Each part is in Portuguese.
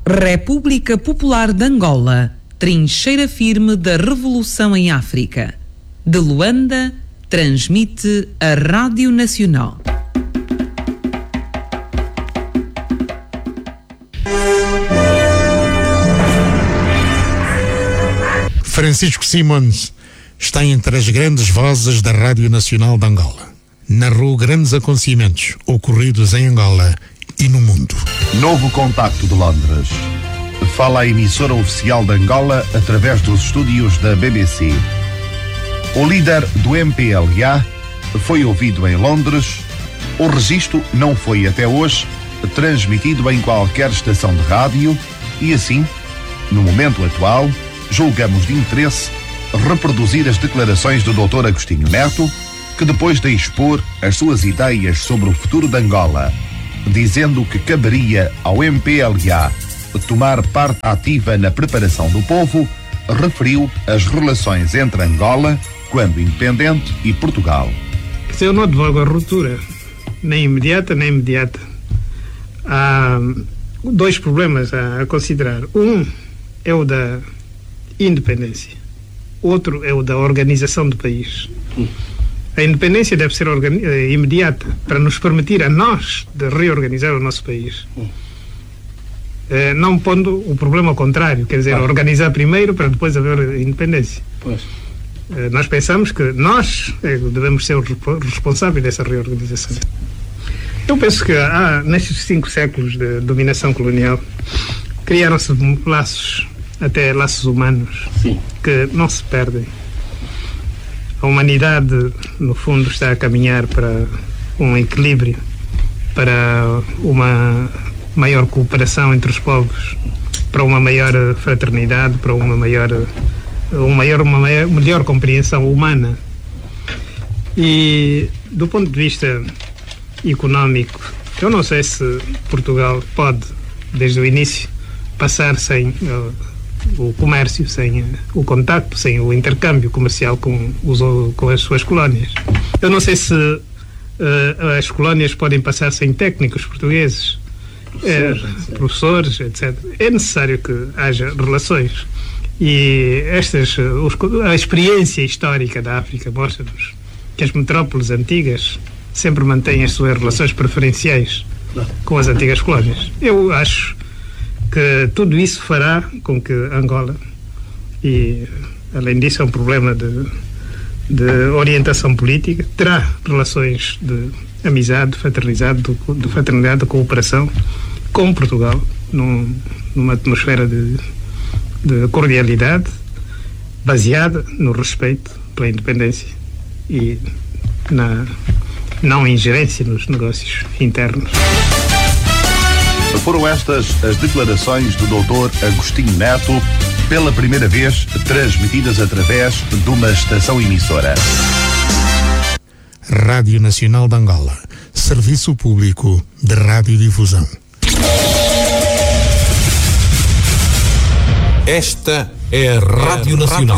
República Popular de Angola, trincheira firme da revolução em África. De Luanda, transmite a Rádio Nacional. Francisco Simões está entre as grandes vozes da Rádio Nacional de Angola. Narrou grandes acontecimentos ocorridos em Angola e no mundo. Novo contacto de Londres. Fala a emissora oficial de Angola através dos estúdios da BBC. O líder do MPLA foi ouvido em Londres. O registro não foi até hoje transmitido em qualquer estação de rádio e assim, no momento atual, julgamos de interesse reproduzir as declarações do Dr. Agostinho Neto, que depois de expor as suas ideias sobre o futuro de Angola, dizendo que caberia ao MPLA tomar parte ativa na preparação do povo, referiu as relações entre Angola, quando independente, e Portugal. Eu não advogo a ruptura, nem imediata. Há dois problemas a considerar. Um é o da independência. Outro é o da organização do país. A independência deve ser imediata para nos permitir a nós de reorganizar o nosso país. Não pondo o problema ao contrário, quer dizer, organizar primeiro para depois haver independência. Nós pensamos que nós devemos ser os responsáveis dessa reorganização. Eu penso que nestes 5 séculos de dominação colonial criaram-se laços, até laços humanos, que não se perdem. A humanidade, no fundo, está a caminhar para um equilíbrio, para uma maior cooperação entre os povos, para uma maior fraternidade, para uma melhor compreensão humana. E, do ponto de vista económico, eu não sei se Portugal pode, desde o início, passar sem o comércio, sem o contacto, sem o intercâmbio comercial com as suas colónias. Eu não sei se as colónias podem passar sem técnicos portugueses, professores, etc. É necessário que haja relações. E a experiência histórica da África mostra-nos que as metrópoles antigas sempre mantêm as suas relações preferenciais com as antigas colónias. Eu acho que tudo isso fará com que Angola, e além disso é um problema de orientação política, terá relações de amizade, de fraternidade, de cooperação com Portugal, numa atmosfera de cordialidade baseada no respeito pela independência e na não ingerência nos negócios internos. Foram estas as declarações do Dr. Agostinho Neto, pela primeira vez transmitidas através de uma estação emissora. Rádio Nacional de Angola, serviço público de radiodifusão. Esta é a Rádio Nacional.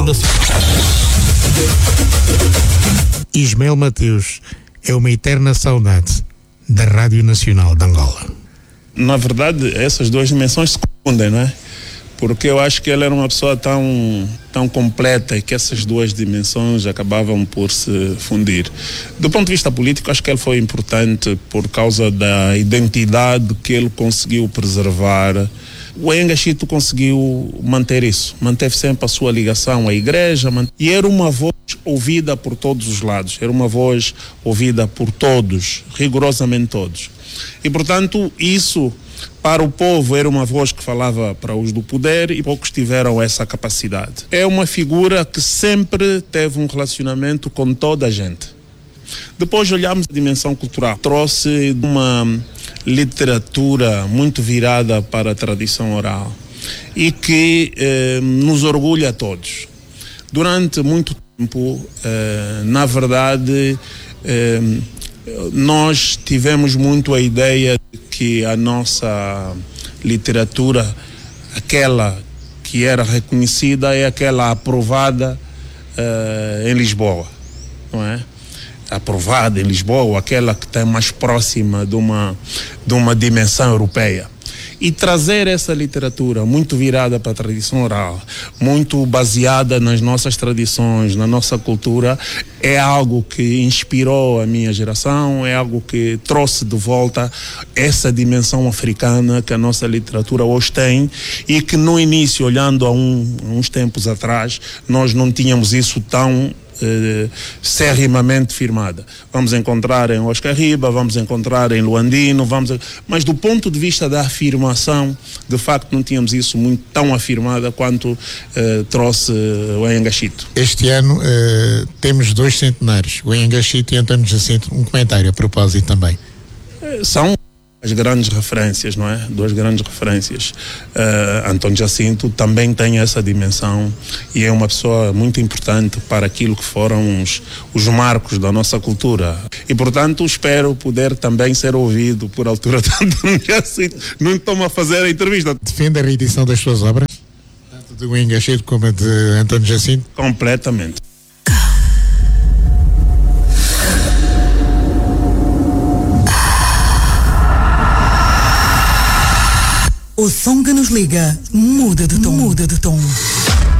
Ismael Mateus é uma eterna saudade da Rádio Nacional de Angola. Na verdade, essas duas dimensões se confundem, não é? Porque eu acho que ele era uma pessoa tão completa que essas duas dimensões acabavam por se fundir. Do ponto de vista político, acho que ele foi importante por causa da identidade que ele conseguiu preservar. O Enga Chito conseguiu manter isso, manteve sempre a sua ligação à igreja, e era uma voz ouvida por todos os lados, era uma voz ouvida por todos, rigorosamente todos. E, portanto, isso para o povo era uma voz que falava para os do poder e poucos tiveram essa capacidade. É uma figura que sempre teve um relacionamento com toda a gente. Depois olhamos a dimensão cultural. Trouxe uma literatura muito virada para a tradição oral e que nos orgulha a todos. Durante muito tempo, na verdade, nós tivemos muito a ideia de que a nossa literatura, aquela que era reconhecida, é aquela aprovada em Lisboa, não é? Aprovada em Lisboa, aquela que está mais próxima de uma dimensão europeia. E trazer essa literatura muito virada para a tradição oral, muito baseada nas nossas tradições, na nossa cultura, é algo que inspirou a minha geração, é algo que trouxe de volta essa dimensão africana que a nossa literatura hoje tem e que no início, olhando a uns tempos atrás, nós não tínhamos isso tão serrimamente firmada. Vamos encontrar em Oscar Riba, vamos encontrar em Luandino, mas do ponto de vista da afirmação, de facto não tínhamos isso muito tão afirmada quanto trouxe o Enhangashito. Este ano temos 2 centenários, o Enhangashito e António Jacinto. Um comentário a propósito também. São as grandes referências, não é? 2 grandes referências. António Jacinto também tem essa dimensão e é uma pessoa muito importante para aquilo que foram os marcos da nossa cultura. E, portanto, espero poder também ser ouvido por altura de António Jacinto. Não estou a fazer a entrevista. Defende a reedição das suas obras? Tanto do Enhangashito como de António Jacinto? Completamente. O som que nos liga muda de tom.